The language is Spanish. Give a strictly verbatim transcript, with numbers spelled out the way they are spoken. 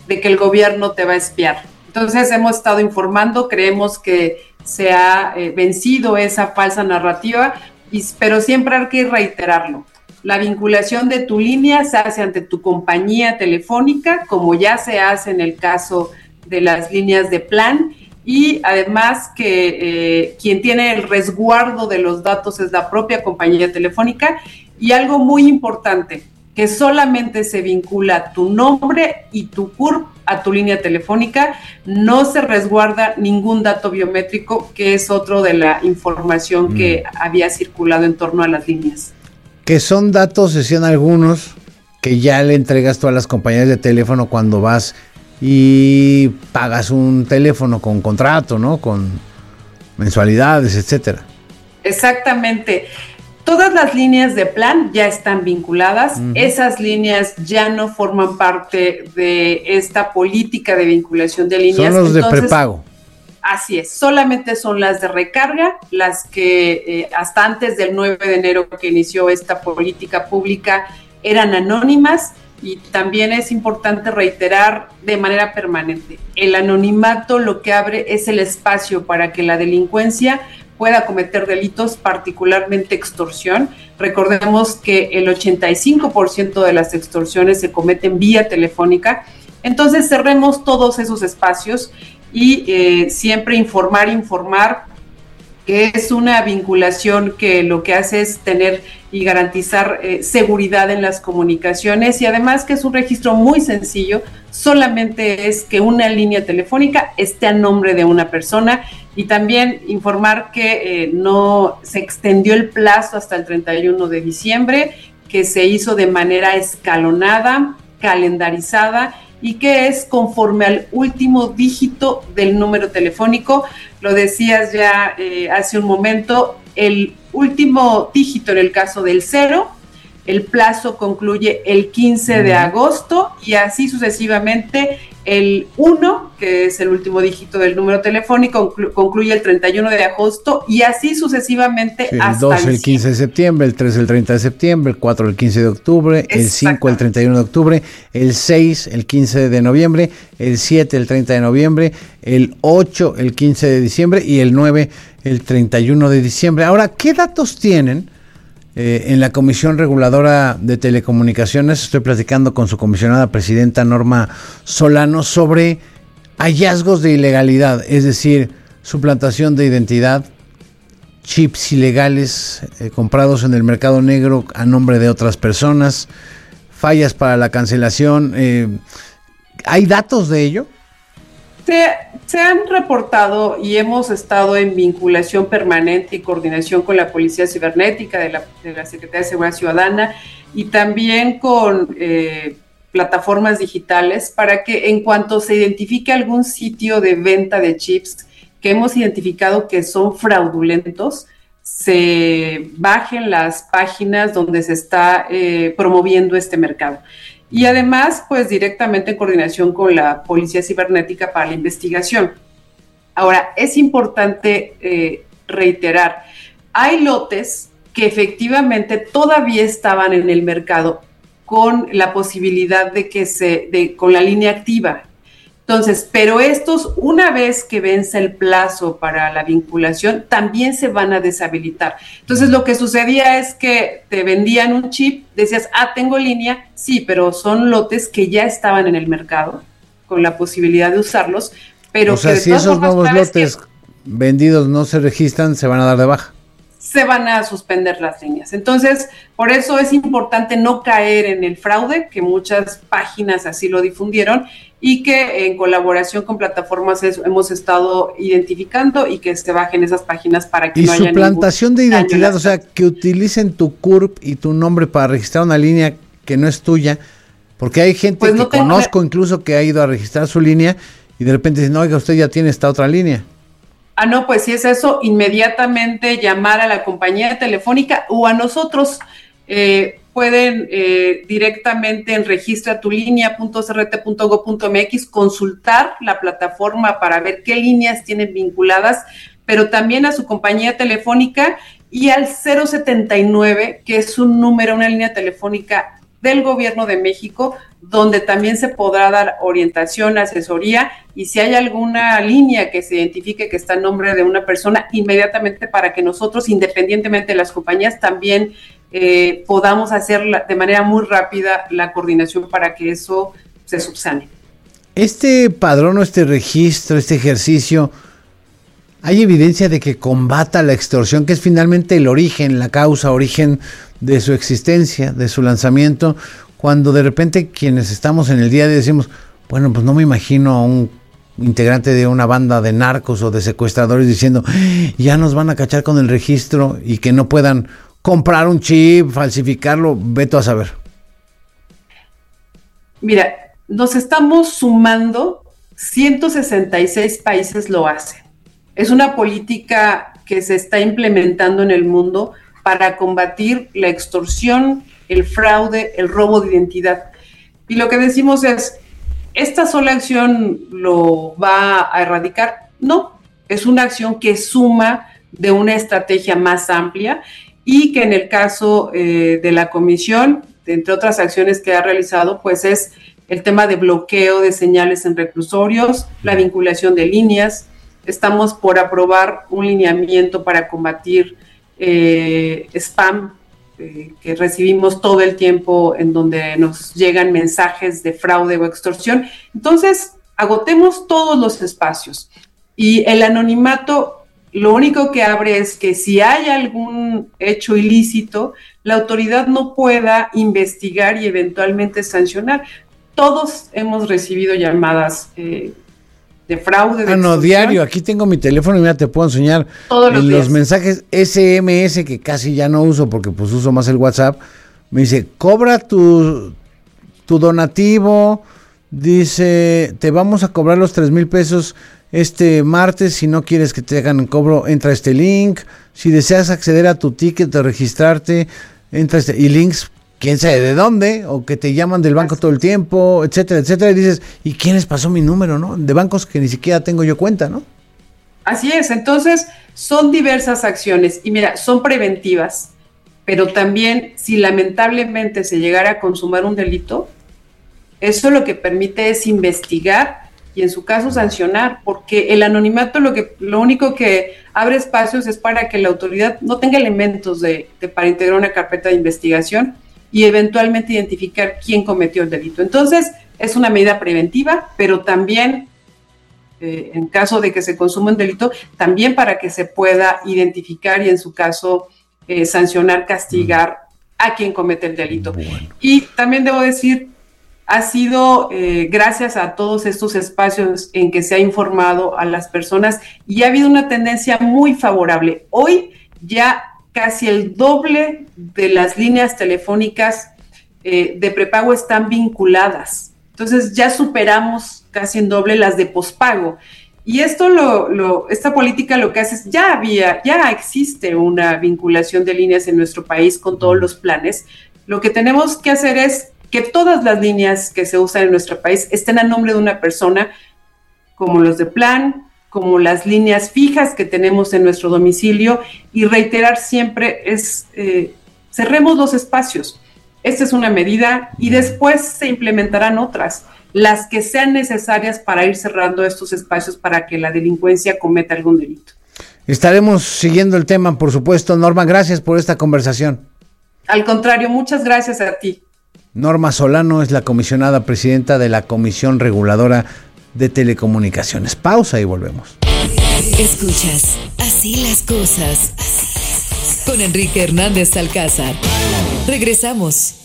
de que el gobierno te va a espiar. Entonces hemos estado informando, creemos que se ha eh, vencido esa falsa narrativa, y, pero siempre hay que reiterarlo. La vinculación de tu línea se hace ante tu compañía telefónica, como ya se hace en el caso de las líneas de plan, y además que eh, quien tiene el resguardo de los datos es la propia compañía telefónica. Y algo muy importante, que solamente se vincula tu nombre y tu C U R P a tu línea telefónica, no se resguarda ningún dato biométrico, que es otro de la información mm. que había circulado en torno a las líneas. Que son datos, decían algunos, que ya le entregas tú a las compañías de teléfono cuando vas y pagas un teléfono con contrato, ¿no? Con mensualidades, etcétera. Exactamente. Todas las líneas de plan ya están vinculadas. Uh-huh. Esas líneas ya no forman parte de esta política de vinculación de líneas. Son los Entonces, de prepago. Así es, solamente son las de recarga, las que eh, hasta antes del nueve de enero que inició esta política pública eran anónimas. Y también es importante reiterar de manera permanente, el anonimato lo que abre es el espacio para que la delincuencia pueda cometer delitos, particularmente extorsión. Recordemos que el ochenta y cinco por ciento de las extorsiones se cometen vía telefónica. Entonces cerremos todos esos espacios y eh, siempre informar, informar, que es una vinculación que lo que hace es tener y garantizar eh, seguridad en las comunicaciones, y además que es un registro muy sencillo, solamente es que una línea telefónica esté a nombre de una persona, y también informar que eh, no se extendió el plazo hasta el treinta y uno de diciembre, que se hizo de manera escalonada, calendarizada, y que es conforme al último dígito del número telefónico. Lo decías ya eh, hace un momento, el último dígito en el caso del cero, el plazo concluye el quince de agosto, y así sucesivamente el uno, que es el último dígito del número telefónico, conclu- concluye el treinta y uno de agosto, y así sucesivamente sí, hasta el dos el quince de septiembre, el tres el treinta de septiembre, el cuatro el quince de octubre, el cinco el treinta y uno de octubre, el seis el quince de noviembre, el siete el treinta de noviembre, el ocho el quince de diciembre y el nueve el treinta y uno de diciembre. Ahora, ¿qué datos tienen eh, en la Comisión Reguladora de Telecomunicaciones? Estoy platicando con su comisionada presidenta Norma Solano sobre hallazgos de ilegalidad, es decir, suplantación de identidad, chips ilegales eh, comprados en el mercado negro a nombre de otras personas, fallas para la cancelación. Eh, ¿hay datos de ello? Se, se han reportado y hemos estado en vinculación permanente y coordinación con la Policía Cibernética de la, de la Secretaría de Seguridad Ciudadana, y también con eh, plataformas digitales, para que en cuanto se identifique algún sitio de venta de chips que hemos identificado que son fraudulentos, se bajen las páginas donde se está eh, promoviendo este mercado. Y además, pues directamente en coordinación con la Policía Cibernética para la investigación. Ahora, es importante eh, reiterar, hay lotes que efectivamente todavía estaban en el mercado con la posibilidad de que se, de, con la línea activa. Entonces, pero estos, una vez que vence el plazo para la vinculación, también se van a deshabilitar. Entonces, lo que sucedía es que te vendían un chip, decías, ah, tengo línea, sí, pero son lotes que ya estaban en el mercado, con la posibilidad de usarlos, pero o sea, que de si todas esos formas, nuevos lotes vendidos no se registran, se van a dar de baja. Se van a suspender las líneas. Entonces, por eso es importante no caer en el fraude, que muchas páginas así lo difundieron, y que en colaboración con plataformas es, hemos estado identificando y que se bajen esas páginas para que y no haya suplantación de identidad, o sea, que utilicen tu C U R P y tu nombre para registrar una línea que no es tuya, porque hay gente pues no que conozco que... incluso que ha ido a registrar su línea y de repente dicen, oiga, usted ya tiene esta otra línea. Ah, no, pues si es eso, inmediatamente llamar a la compañía telefónica o a nosotros. Eh, pueden eh, directamente en registra tu línea punto c r t punto gob punto m x consultar la plataforma para ver qué líneas tienen vinculadas, pero también a su compañía telefónica y al cero setenta y nueve, que es un número, una línea telefónica del Gobierno de México, donde también se podrá dar orientación, asesoría, y si hay alguna línea que se identifique que está en nombre de una persona, inmediatamente para que nosotros, independientemente de las compañías, también eh, podamos hacer la, de manera muy rápida la coordinación para que eso se subsane. Este padrón o este registro, este ejercicio, ¿hay evidencia de que combata la extorsión, que es finalmente el origen, la causa, origen de su existencia, de su lanzamiento? Cuando de repente quienes estamos en el día a día decimos, bueno, pues no me imagino a un integrante de una banda de narcos o de secuestradores diciendo, ya nos van a cachar con el registro, y que no puedan comprar un chip, falsificarlo, veto a saber. Mira, nos estamos sumando, ciento sesenta y seis países lo hacen. Es una política que se está implementando en el mundo para combatir la extorsión, el fraude, el robo de identidad. Y lo que decimos es, ¿esta sola acción lo va a erradicar? No, es una acción que suma de una estrategia más amplia, y que en el caso eh, de la comisión, entre otras acciones que ha realizado, pues es el tema de bloqueo de señales en reclusorios, la vinculación de líneas. Estamos por aprobar un lineamiento para combatir eh, spam, eh, que recibimos todo el tiempo, en donde nos llegan mensajes de fraude o extorsión. Entonces, agotemos todos los espacios. Y el anonimato lo único que abre es que si hay algún hecho ilícito, la autoridad no pueda investigar y eventualmente sancionar. Todos hemos recibido llamadas eh, de fraude. De ah, no, diario. Aquí tengo mi teléfono y mira, te puedo enseñar todos los, en días. Los mensajes ese eme ese, que casi ya no uso porque pues uso más el WhatsApp. Me dice, cobra tu, tu donativo, dice, te vamos a cobrar los tres mil pesos este martes. Si no quieres que te hagan cobro, entra a este link. Si deseas acceder a tu ticket de registrarte, entra a este, y links, quién sabe de dónde, o que te llaman del banco todo el tiempo, etcétera, etcétera, y dices, ¿y quién les pasó mi número, no? De bancos que ni siquiera tengo yo cuenta, ¿no? Así es, entonces son diversas acciones, y mira, son preventivas, pero también si lamentablemente se llegara a consumar un delito, eso lo que permite es investigar y en su caso sancionar, porque el anonimato lo que lo único que abre espacios es para que la autoridad no tenga elementos de, de para integrar una carpeta de investigación y eventualmente identificar quién cometió el delito. Entonces, es una medida preventiva, pero también, eh, en caso de que se consuma un delito, también para que se pueda identificar y en su caso eh, sancionar, castigar a quien comete el delito. Bueno. Y también debo decir, ha sido eh, gracias a todos estos espacios en que se ha informado a las personas y ha habido una tendencia muy favorable. Hoy ya casi el doble de las líneas telefónicas eh, de prepago están vinculadas. Entonces ya superamos casi en doble las de pospago. Y esto lo, lo, esta política lo que hace es, ya había, ya existe una vinculación de líneas en nuestro país con todos los planes. Lo que tenemos que hacer es que todas las líneas que se usan en nuestro país estén a nombre de una persona, como los de plan, como las líneas fijas que tenemos en nuestro domicilio, y reiterar siempre es, eh, cerremos los espacios. Esta es una medida y después se implementarán otras, las que sean necesarias para ir cerrando estos espacios para que la delincuencia cometa algún delito. Estaremos siguiendo el tema, por supuesto. Norma, gracias por esta conversación. Al contrario, muchas gracias a ti. Norma Solano es la comisionada presidenta de la Comisión Reguladora de Telecomunicaciones. Pausa y volvemos. Escuchas Así las cosas con Enrique Hernández Alcázar. Regresamos.